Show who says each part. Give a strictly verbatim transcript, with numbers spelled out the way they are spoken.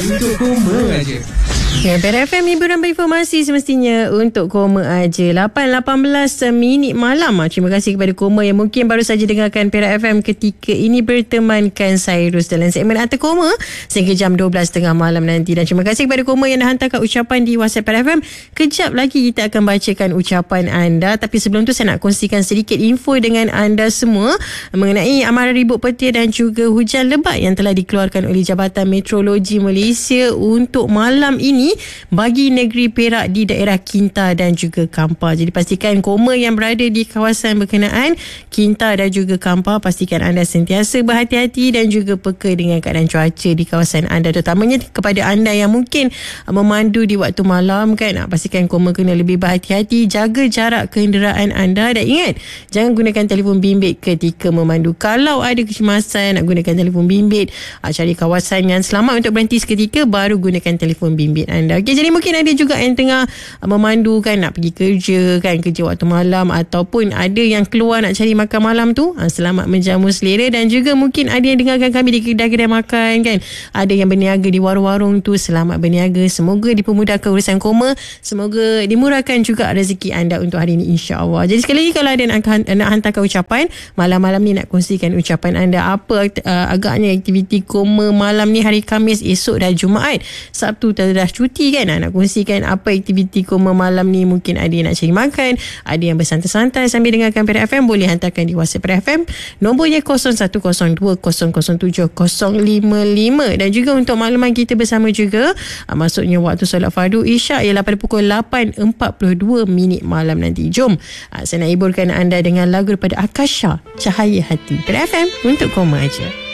Speaker 1: Untuk koma aja.
Speaker 2: Ya, Perak F M hiburan berinformasi semestinya untuk koma aja. lapan lapan belas minit malam. Terima kasih kepada koma yang mungkin baru saja dengarkan Perak F M ketika ini bertemankan saya Ros dalam segmen Ata Koma sehingga jam dua belas tiga puluh malam nanti. Dan terima kasih kepada koma yang dah hantarkan ucapan di WhatsApp Perak F M. Kejap lagi kita akan bacakan ucapan anda. Tapi sebelum tu saya nak kongsikan sedikit info dengan anda semua mengenai amaran ribut petir dan juga hujan lebat yang telah dikeluarkan oleh Jabatan Meteorologi Malaysia untuk malam ini bagi negeri Perak di daerah Kinta dan juga Kampar. Jadi pastikan koma yang berada di kawasan berkenaan Kinta dan juga Kampar, pastikan anda sentiasa berhati-hati dan juga peka dengan keadaan cuaca di kawasan anda, terutamanya kepada anda yang mungkin memandu di waktu malam kan. Pastikan koma kena lebih berhati-hati, jaga jarak kenderaan anda dan ingat jangan gunakan telefon bimbit ketika memandu. Kalau ada kecemasan nak gunakan telefon bimbit, cari kawasan yang selamat untuk berhenti seketika baru gunakan telefon bimbit anda. Okey, jadi mungkin ada juga yang tengah memandu kan, nak pergi kerja kan, kerja waktu malam, ataupun ada yang keluar nak cari makan malam tu, selamat menjamu selera. Dan juga mungkin ada yang dengarkan kami di kedai-kedai makan kan, ada yang berniaga di warung-warung tu, selamat berniaga. Semoga dipermudahkan urusan koma, semoga dimurahkan juga rezeki anda untuk hari ini insya-Allah. Jadi sekali lagi kalau ada nak, nak hantarkan ucapan malam-malam ni, nak kongsikan ucapan anda apa uh, agaknya aktiviti koma malam ni, hari Khamis, esok dah Jumaat, Sabtu dah cuti kan, nak kongsikan apa aktiviti koma malam ni. Mungkin ada yang nak cari makan, ada yang bersantai-santai sambil dengarkan Perak F M, boleh hantarkan di WhatsApp Perak F M, nombornya kosong satu kosong dua kosong kosong tujuh kosong lima lima. Dan juga untuk makluman kita bersama juga, maksudnya waktu solat fardu Isyak ialah pada pukul lapan empat puluh dua minit malam nanti. Jom saya nak hiburkan anda dengan lagu daripada Akasha, Cahaya Hati. Perak F M untuk koma aja.